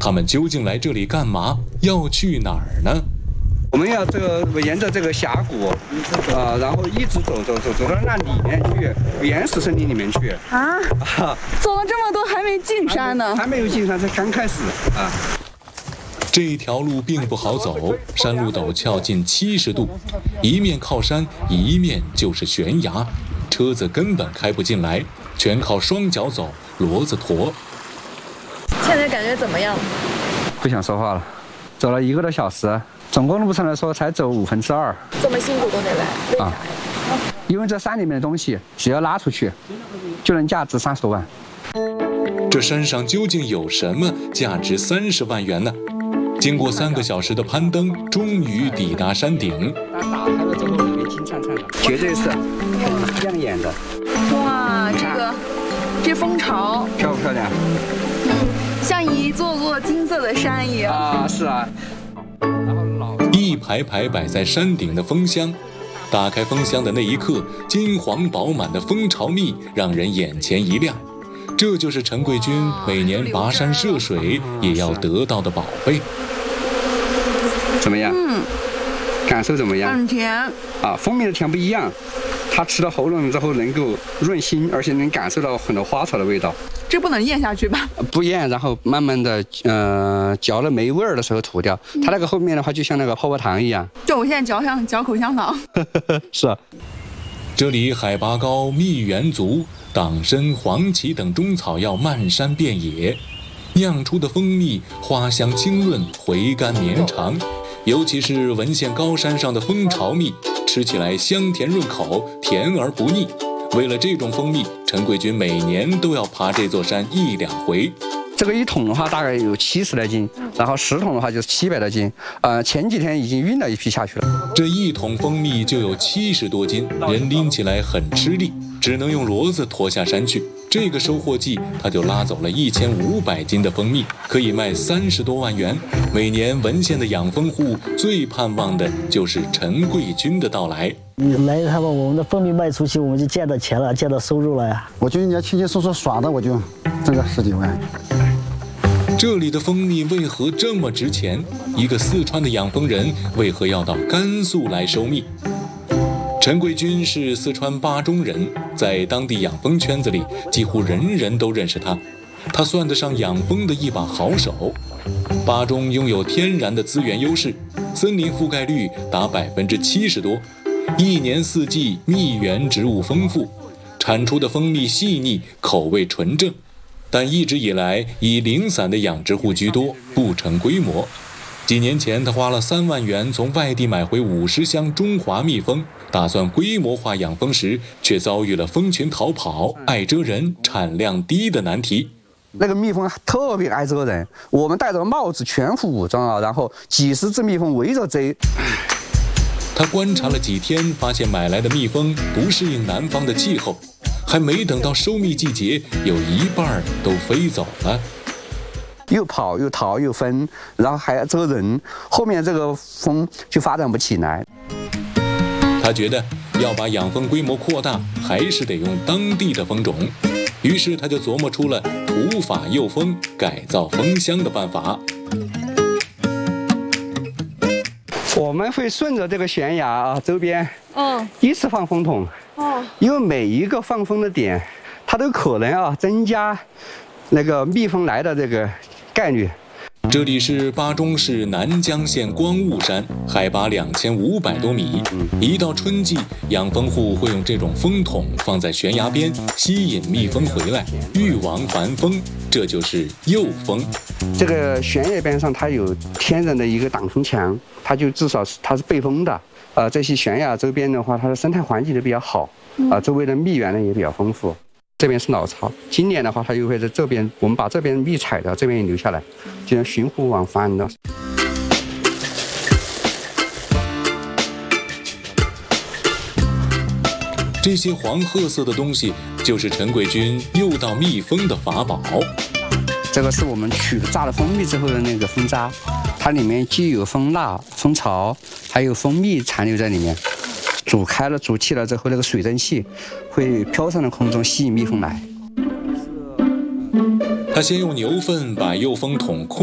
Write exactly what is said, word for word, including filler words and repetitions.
他们究竟来这里干嘛？要去哪儿呢？ 我们要这个沿着这个峡谷啊，然后一直走走走走到那里面去，原始森林里面去啊！啊走了这么多还没进山呢， 还没有进山，才刚开始啊。 这条路并不好走，山路陡峭近七十度，一面靠山，一面就是悬崖，车子根本开不进来，全靠双脚走，骡子驮。 现在感觉怎么样？ 不想说话了，走了一个多小时。总共路程来说才走五分之二， 这么辛苦都得来，为啥呀？ 啊，因为这山里面的东西只要拉出去，就能价值三十万。 这山上究竟有什么价值三十万元呢？经过三个小时的攀登，终于抵达山顶。 打开了之后，里面金灿灿的，绝对是很亮眼的。 哇，这个这蜂巢漂不漂亮？ 嗯，像一座座金色的山一样。 啊，是啊。 一排排摆在山顶的蜂箱，打开蜂箱的那一刻，金黄饱满的蜂巢蜜让人眼前一亮。这就是陈贵军每年跋山涉水也要得到的宝贝。 怎么样？嗯，感受怎么样？ 很甜啊，蜂蜜的甜不一样，它吃到喉咙之后能够润心，而且能感受到很多花草的味道。 这不能咽下去吧？ 不咽，然后慢慢的，呃，嚼了没味儿的时候吐掉。嗯、它那个后面的话，就像那个泡泡糖一样。 就我现在嚼像嚼口香糖。 是啊。 这里海拔高，蜜源足，党参、黄芪等中草药漫山遍野，酿出的蜂蜜花香清润，回甘绵长。尤其是文县高山上的蜂巢蜜，吃起来香甜润口，甜而不腻。为了这种蜂蜜，陈贵军每年都要爬这座山一两回。 这个一桶的话大概有七十来斤，然后十桶的话就是七百多斤。呃，前几天已经运了一批下去了。 这一桶蜂蜜就有七十多斤，人拎起来很吃力，只能用骡子驮下山去。这个收获季，他就拉走了一千五百斤的蜂蜜，可以卖三十多万元。每年文县的养蜂户最盼望的就是陈贵军的到来。 来看吧，我们的蜂蜜卖出去，我们就见到钱了，见到收入了呀。 我就人家轻轻松松耍的，我就挣个十几万。 这里的蜂蜜为何这么值钱？一个四川的养蜂人为何要到甘肃来收蜜？陈贵军是四川巴中人，在当地养蜂圈子里，几乎人人都认识他。他算得上养蜂的一把好手。巴中拥有天然的资源优势，森林覆盖率达百分之七十多，一年四季蜜源植物丰富，产出的蜂蜜细腻，口味纯正。但一直以来以零散的养殖户居多，不成规模。几年前，他花了三万元从外地买回五十箱中华蜜蜂，打算规模化养蜂时，却遭遇了蜂群逃跑、爱蛰人、产量低的难题。 那个蜜蜂特别爱蛰人，我们戴着帽子，全副武装啊，然后几十只蜜蜂围着追。 他观察了几天，发现买来的蜜蜂不适应南方的气候，还没等到收蜜季节，有一半都飞走了。 又跑又逃又分，然后还要蛰人，后面这个蜂就发展不起来。 他觉得要把养蜂规模扩大，还是得用当地的蜂种，于是他就琢磨出了土法诱蜂、改造蜂箱的办法。 我们会顺着这个悬崖啊周边， 嗯， 依次放蜂筒，哦，因为每一个放蜂的点，它都可能啊增加那个蜜蜂来的这个概率。 这里是巴中市南江县光雾山，海拔两千五百多米。一到春季，养蜂户会用这种蜂筒放在悬崖边，吸引蜜蜂回来，欲往还蜂，这就是诱蜂。 这个悬崖边上它有天然的一个挡风墙，它就至少是它是背风的。呃，这些悬崖周边的话，它的生态环境都比较好，啊、呃，周围的蜜源呢也比较丰富。这边是老巢，今年的话，它又会在这边，我们把这边蜜采的这边也留下来，就像循环往返的。 这些黄褐色的东西，就是陈贵军诱到蜜蜂的法宝。 这个是我们取了榨了蜂蜜之后的那个蜂渣，它里面既有蜂蜡、蜂巢，还有蜂蜜残留在里面。煮开了，煮气了之后，那个水蒸气会飘上了空中，吸引蜜蜂来。 他先用牛粪把诱蜂筒控